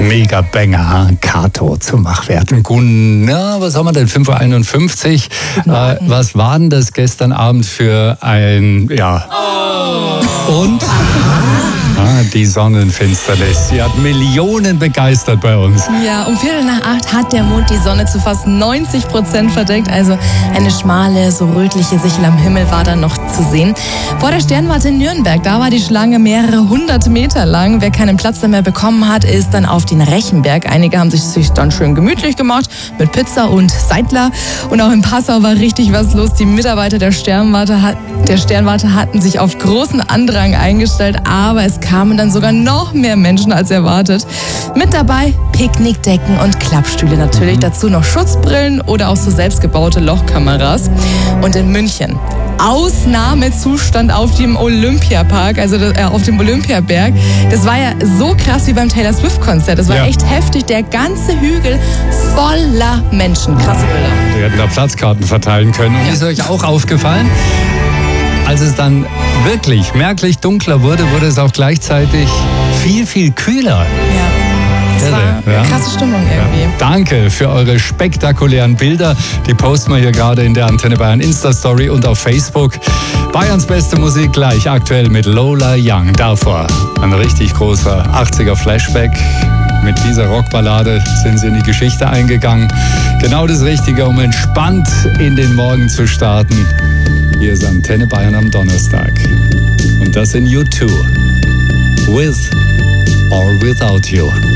Mega Banger, Kato zum Wachwerden. Na, was haben wir denn? 5.51 Uhr. Was war denn das gestern Abend für ein, Und? Die Sonnenfinsternis. Sie hat Millionen begeistert bei uns. Ja, um 7:45 hat der Mond die Sonne zu fast 90% verdeckt. Also eine schmale, so rötliche Sichel am Himmel war dann noch zu sehen. Vor der Sternwarte in Nürnberg, da war die Schlange mehrere 100 Meter lang. Wer keinen Platz mehr bekommen hat, ist dann auf den Rechenberg. Einige haben sich dann schön gemütlich gemacht mit Pizza und Seidler. Und auch in Passau war richtig was los. Die Mitarbeiter der Sternwarte hatten sich auf großen Andrang eingestellt, aber es kamen dann sogar noch mehr Menschen als erwartet. Mit dabei Picknickdecken und Klappstühle natürlich. Dazu noch Schutzbrillen oder auch so selbstgebaute Lochkameras. Und in München Ausnahmezustand auf dem Olympiapark, also auf dem Olympiaberg. Das war ja so krass wie beim Taylor Swift-Konzert. Das war echt heftig. Der ganze Hügel voller Menschen. Krasse Bilder. Wir hätten da Platzkarten verteilen können. Und ist euch auch aufgefallen? Als es dann wirklich merklich dunkler wurde, wurde es auch gleichzeitig viel, viel kühler. Ja. Das war eine krasse Stimmung irgendwie. Ja. Danke für eure spektakulären Bilder. Die posten wir hier gerade in der Antenne Bayern Insta-Story und auf Facebook. Bayerns beste Musik gleich aktuell mit Lola Young. Davor ein richtig großer 80er-Flashback. Mit dieser Rockballade sind sie in die Geschichte eingegangen. Genau das Richtige, um entspannt in den Morgen zu starten. Hier ist Antenne Bayern am Donnerstag. Und das in U2. With or Without You.